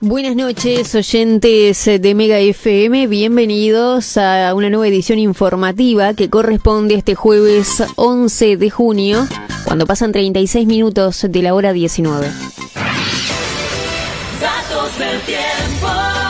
Buenas noches, oyentes de Mega FM, bienvenidos a una nueva edición informativa que corresponde a este jueves 11 de junio, cuando pasan 36 minutos de la hora 19. Datos del tiempo.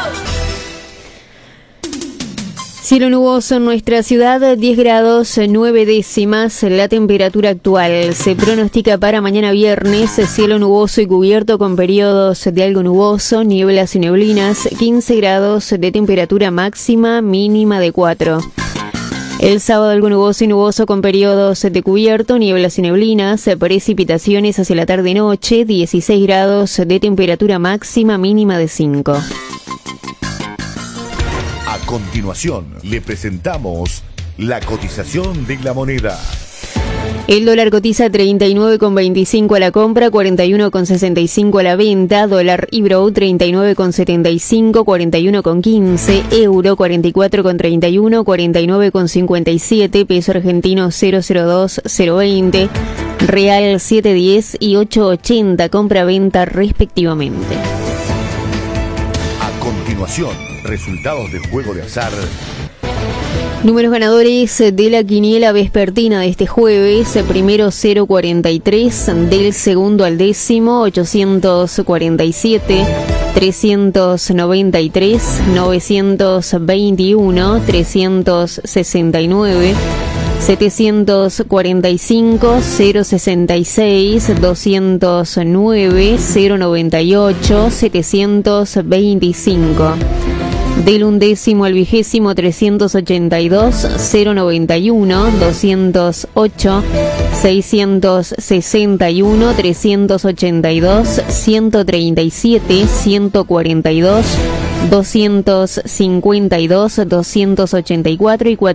Cielo nuboso en nuestra ciudad, 10 grados 9 décimas la temperatura actual. Se pronostica para mañana viernes cielo nuboso y cubierto con periodos de algo nuboso, nieblas y neblinas, 15 grados de temperatura máxima, mínima de 4. El sábado algo nuboso y nuboso con periodos de cubierto, nieblas y neblinas, precipitaciones hacia la tarde-noche, 16 grados de temperatura máxima, mínima de 5. A continuación, le presentamos la cotización de la moneda. El dólar cotiza 39,25 a la compra, 41,65 a la venta, dólar Ibro 39,75, 41,15, euro 44,31, 49,57, peso argentino 002,020, real 7,10 y 8,80, compra-venta respectivamente. A continuación, resultados del juego de azar. Números ganadores de la quiniela vespertina de este jueves: primero 043, del segundo al décimo 847, 393, 921, 369, 745, 066, 209, 098, 725. Del undécimo al vigésimo 382, 091, 208, 661, 382, 137, 142, 252, 284 y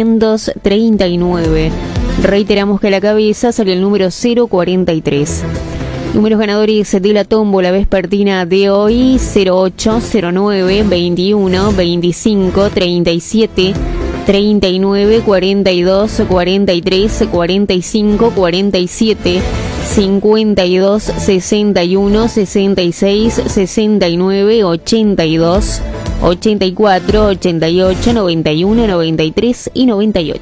439. Reiteramos que a la cabeza salió el número 043. Números ganadores de la tómbola vespertina de hoy: 08, 09, 21, 25, 37, 39, 42, 43, 45, 47, 52, 61, 66, 69, 82, 84, 88, 91, 93 y 98.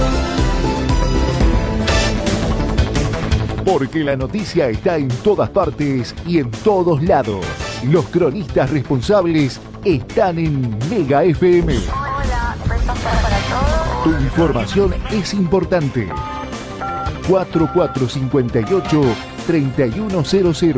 Porque la noticia está en todas partes y en todos lados. Los cronistas responsables están en Mega FM. Hola, reportar para todos. Tu información es importante. 4458-3100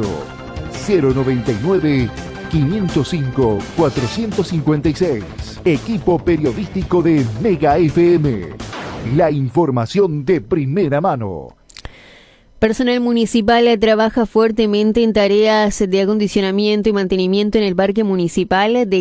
099 505 456. Equipo periodístico de Mega FM. La información de primera mano. Personal municipal trabaja fuertemente en tareas de acondicionamiento y mantenimiento en el parque municipal de